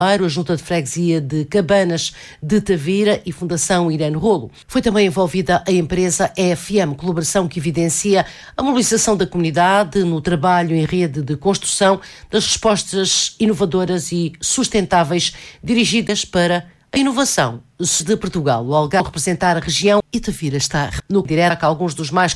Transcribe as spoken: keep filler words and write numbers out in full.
a Junta de Freguesia de Cabanas de Tavira e Fundação Irene Rolo. Foi também envolvida a empresa E F M, colaboração que evidencia a mobilização da comunidade no trabalho em rede de construção das respostas inovadoras e sustentáveis dirigidas para a inovação de Portugal. O Algarve representar a região e Tavira está no direto a alguns dos mais